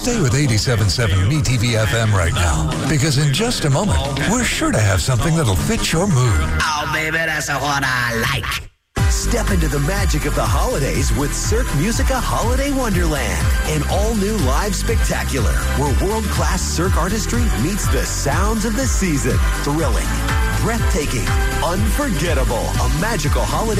Stay with 87.7 MeTV FM right now, because in just a moment, we're sure to have something that'll fit your mood. Oh, baby, that's what I like. Step into the magic of the holidays with Cirque Musica Holiday Wonderland, an all-new live spectacular where world-class Cirque artistry meets the sounds of the season. Thrilling, breathtaking, unforgettable, a magical holiday